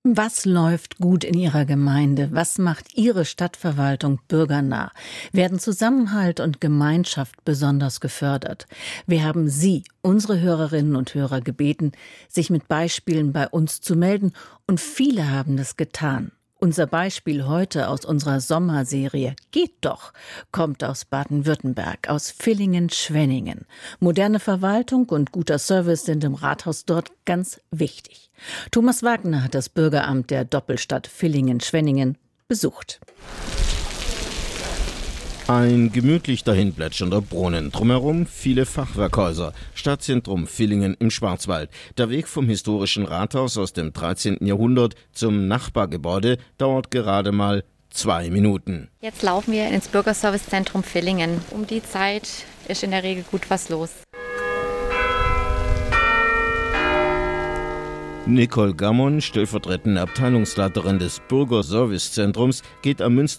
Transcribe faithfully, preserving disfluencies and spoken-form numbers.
Was läuft gut in Ihrer Gemeinde? Was macht Ihre Stadtverwaltung bürgernah? Werden Zusammenhalt und Gemeinschaft besonders gefördert? Wir haben Sie, unsere Hörerinnen und Hörer, gebeten, sich mit Beispielen bei uns zu melden, und viele haben das getan. Unser Beispiel heute aus unserer Sommerserie Geht doch kommt aus Baden-Württemberg, aus Villingen-Schwenningen. Moderne Verwaltung und guter Service sind im Rathaus dort ganz wichtig. Thomas Wagner hat das Bürgeramt der Doppelstadt Villingen-Schwenningen besucht. Ein gemütlich dahinplätschernder Brunnen, drumherum viele Fachwerkhäuser, Stadtzentrum Villingen im Schwarzwald. Der Weg vom historischen Rathaus aus dem dreizehnten Jahrhundert zum Nachbargebäude dauert gerade mal zwei Minuten. Jetzt laufen wir ins Bürgerservicezentrum Villingen. Um die Zeit ist in der Regel gut was los. Nicole Gammon, stellvertretende Abteilungsleiterin des Bürgerservicezentrums, geht am Münster